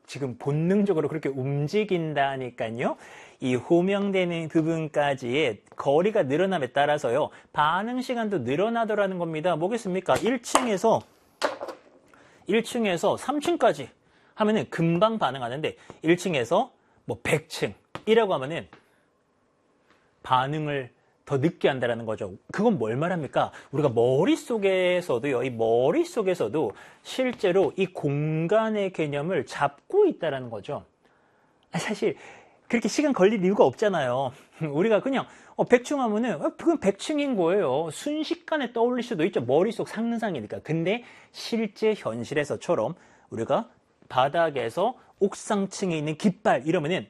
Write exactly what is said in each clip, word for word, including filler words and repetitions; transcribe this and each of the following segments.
지금 본능적으로 그렇게 움직인다니까요. 이 호명되는 부분까지의 거리가 늘어남에 따라서요. 반응 시간도 늘어나더라는 겁니다. 뭐겠습니까? 일 층에서 일 층에서 삼 층까지 하면은 금방 반응하는데 일 층에서 뭐 백 층이라고 하면은 반응을 더 늦게 한다는 거죠. 그건 뭘 말합니까? 우리가 머릿속에서도요, 이 머릿속에서도 실제로 이 공간의 개념을 잡고 있다는 거죠. 사실 그렇게 시간 걸릴 이유가 없잖아요. 우리가 그냥 어, 백 층 하면은 어, 그건 백 층인 거예요. 순식간에 떠올릴 수도 있죠. 머릿속 상상이니까. 근데 실제 현실에서처럼 우리가 바닥에서 옥상층에 있는 깃발 이러면은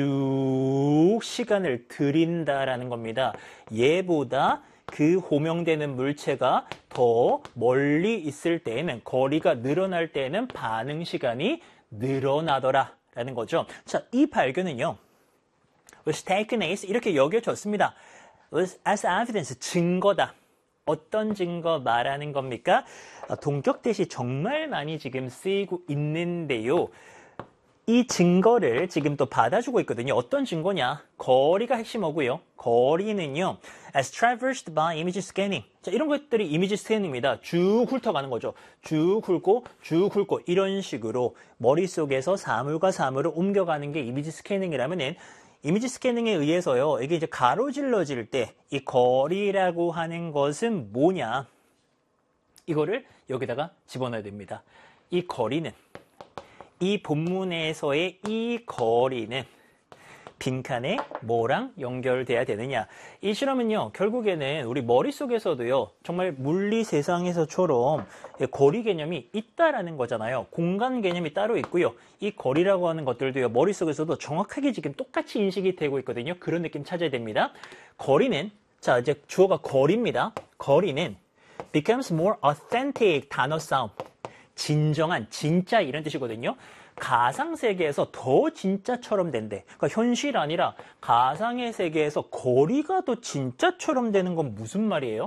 쭉 시간을 들인다라는 겁니다. 얘보다 그 호명되는 물체가 더 멀리 있을 때에는, 거리가 늘어날 때에는 반응 시간이 늘어나더라라는 거죠. 자, 이 발견은요, was taken as 이렇게 여겨졌습니다. was as evidence, 증거다. 어떤 증거 말하는 겁니까? 동격 대시 정말 많이 지금 쓰이고 있는데요. 이 증거를 지금 또 받아주고 있거든요. 어떤 증거냐? 거리가 핵심어고요. 거리는요, as traversed by image scanning. 자, 이런 것들이 이미지 스캐닝입니다. 쭉 훑어가는 거죠. 쭉 훑고, 쭉 훑고, 이런 식으로 머릿속에서 사물과 사물을 옮겨가는 게 이미지 스캐닝이라면은, 이미지 스캐닝에 의해서요, 이게 이제 가로질러질 때, 이 거리라고 하는 것은 뭐냐? 이거를 여기다가 집어넣어야 됩니다. 이 거리는, 이 본문에서의 이 거리는 빈칸에 뭐랑 연결돼야 되느냐. 이 실험은요, 결국에는 우리 머릿속에서도요, 정말 물리 세상에서처럼 거리 개념이 있다라는 거잖아요. 공간 개념이 따로 있고요. 이 거리라고 하는 것들도요, 머릿속에서도 정확하게 지금 똑같이 인식이 되고 있거든요. 그런 느낌 찾아야 됩니다. 거리는, 자, 이제 주어가 거리입니다. 거리는 becomes more authentic 단어 싸움. 진정한, 진짜 이런 뜻이거든요. 가상세계에서 더 진짜처럼 된대. 그러니까 현실 아니라 가상의 세계에서 거리가 더 진짜처럼 되는 건 무슨 말이에요?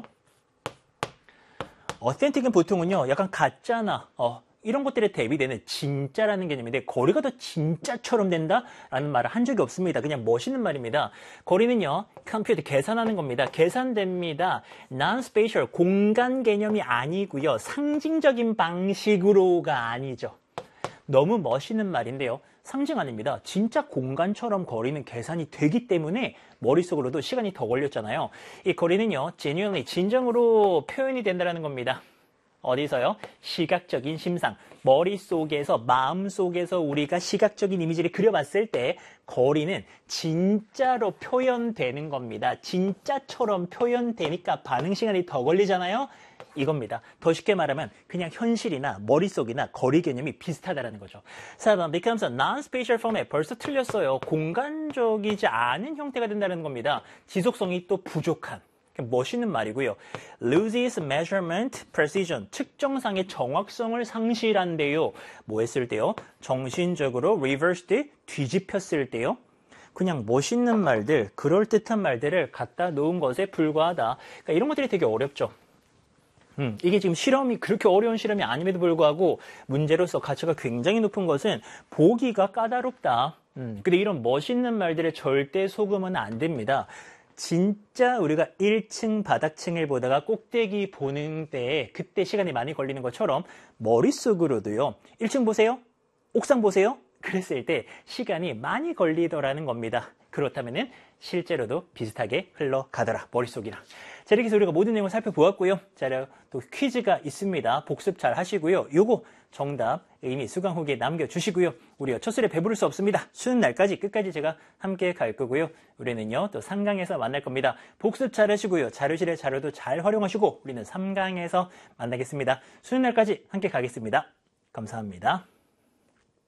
어센틱은 보통은요, 약간 가짜나 어, 이런 것들에 대비되는 진짜라는 개념인데, 거리가 더 진짜처럼 된다라는 말을 한 적이 없습니다. 그냥 멋있는 말입니다. 거리는요, 컴퓨터 계산하는 겁니다. 계산됩니다. non-spatial, 공간 개념이 아니고요, 상징적인 방식으로가 아니죠. 너무 멋있는 말인데요. 상징 아닙니다. 진짜 공간처럼 거리는 계산이 되기 때문에 머릿속으로도 시간이 더 걸렸잖아요. 이 거리는요, genuinely, 진정으로 표현이 된다는 겁니다. 어디서요? 시각적인 심상. 머릿속에서, 마음속에서 우리가 시각적인 이미지를 그려봤을 때 거리는 진짜로 표현되는 겁니다. 진짜처럼 표현되니까 반응 시간이 더 걸리잖아요. 이겁니다. 더 쉽게 말하면 그냥 현실이나 머릿속이나 거리 개념이 비슷하다는 거죠. 사 번, becomes a non-spatial format. 벌써 틀렸어요. 공간적이지 않은 형태가 된다는 겁니다. 지속성이 또 부족한. 멋있는 말이고요. loses measurement precision. 측정상의 정확성을 상실한대요. 뭐 했을 때요? 정신적으로 reversed, 뒤집혔을 때요. 그냥 멋있는 말들, 그럴듯한 말들을 갖다 놓은 것에 불과하다. 그러니까 이런 것들이 되게 어렵죠. 음, 이게 지금 실험이 그렇게 어려운 실험이 아님에도 불구하고 문제로서 가치가 굉장히 높은 것은 보기가 까다롭다. 음, 근데 이런 멋있는 말들에 절대 속으면 안 됩니다. 진짜 우리가 일 층 바닥층을 보다가 꼭대기 보는 때에 그때 시간이 많이 걸리는 것처럼 머릿속으로도요. 일 층 보세요. 옥상 보세요. 그랬을 때 시간이 많이 걸리더라는 겁니다. 그렇다면은 실제로도 비슷하게 흘러가더라. 머릿속이랑. 자, 이렇게 해서 우리가 모든 내용을 살펴보았고요. 자, 또 퀴즈가 있습니다. 복습 잘 하시고요. 요거 정답 의미 수강 후기에 남겨주시고요. 우리가 첫 술에 배부를 수 없습니다. 수능 날까지 끝까지 제가 함께 갈 거고요. 우리는요 또 삼 강에서 만날 겁니다. 복습 잘 하시고요. 자료실의 자료도 잘 활용하시고 우리는 삼 강에서 만나겠습니다. 수능 날까지 함께 가겠습니다. 감사합니다.